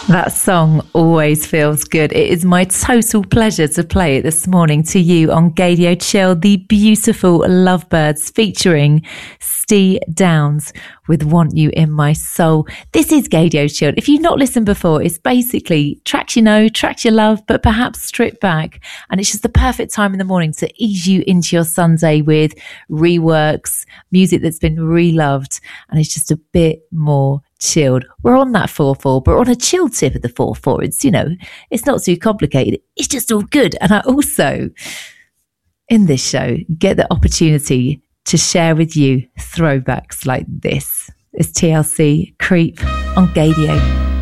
That song always feels good. It is my total pleasure to play it this morning to you on Gaydio Chill, the beautiful Lovebirds featuring Steve Downs with Want You in My Soul. This is Gaydio Chill. If you've not listened before, it's basically tracks you know, tracks you love, but perhaps stripped back. And it's just the perfect time in the morning to ease you into your Sunday with reworks, music that's been reloved, and it's just a bit more chilled. We're on that 4/4, but we're on a chill tip of the 4/4. It's, it's not too complicated. It's just all good. And I also, in this show, get the opportunity to share with you throwbacks like this. It's TLC Creep on Gaydio.